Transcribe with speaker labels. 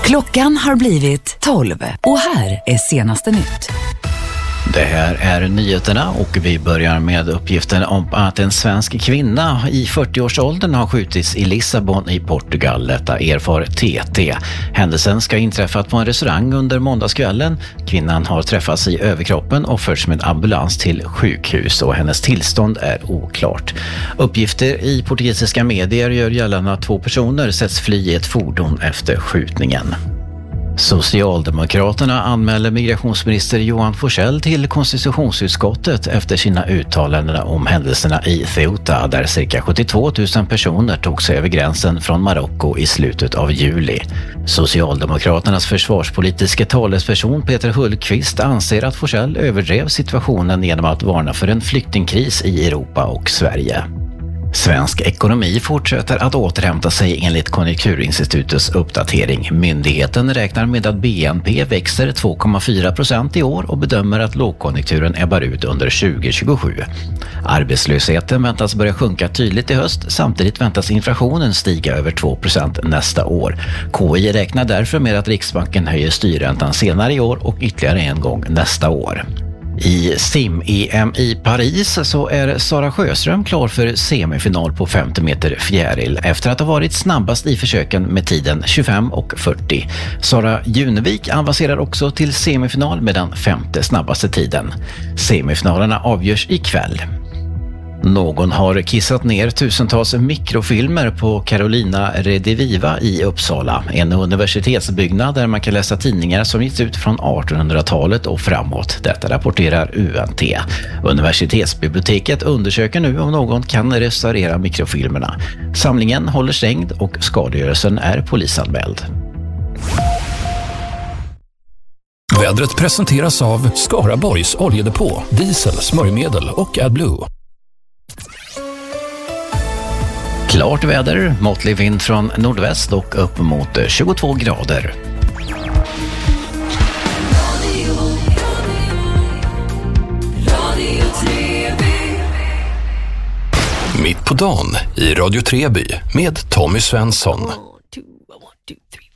Speaker 1: Klockan har blivit 12 och här är senaste nytt.
Speaker 2: Det här är nyheterna och vi börjar med uppgiften om att en svensk kvinna i 40-årsåldern har skjutits i Lissabon i Portugal. Detta erfar TT. Händelsen ska ha inträffat på en restaurang under måndagskvällen. Kvinnan har träffats i överkroppen och förts med ambulans till sjukhus och hennes tillstånd är oklart. Uppgifter i portugisiska medier gör gällande att 2 personer sätts fly i ett fordon efter skjutningen. Socialdemokraterna anmäler migrationsminister Johan Forssell till konstitutionsutskottet efter sina uttalanden om händelserna i Ceuta där cirka 72 000 personer tog sig över gränsen från Marocko i slutet av juli. Socialdemokraternas försvarspolitiska talesperson Peter Hultqvist anser att Forssell överdrev situationen genom att varna för en flyktingkris i Europa och Sverige. Svensk ekonomi fortsätter att återhämta sig enligt Konjunkturinstitutets uppdatering. Myndigheten räknar med att BNP växer 2,4% i år och bedömer att lågkonjunkturen ebbar ut under 2027. Arbetslösheten väntas börja sjunka tydligt i höst, samtidigt väntas inflationen stiga över 2% nästa år. KI räknar därför med att Riksbanken höjer styrräntan senare i år och ytterligare en gång nästa år. I sim-EM i Paris så är Sara Sjöström klar för semifinal på 50 meter fjäril efter att ha varit snabbast i försöken med tiden 25 och 40. Sara Junevik avancerar också till semifinal med den 5:e snabbaste tiden. Semifinalerna avgörs ikväll. Någon har kissat ner tusentals mikrofilmer på Carolina Rediviva i Uppsala, en universitetsbyggnad där man kan läsa tidningar som getts ut från 1800-talet och framåt. Detta rapporterar UNT. Universitetsbiblioteket undersöker nu om någon kan restaurera mikrofilmerna. Samlingen håller stängd och skadegörelsen är polisanmäld.
Speaker 3: Vädret presenteras av Skaraborgs oljedepå, diesel, smörjmedel och AdBlue.
Speaker 2: Klart väder, måttlig vind från nordväst och upp mot 22 grader.
Speaker 3: Mitt på dagen i Radio Treby med Tommy Svensson.
Speaker 1: 1, 2, 3.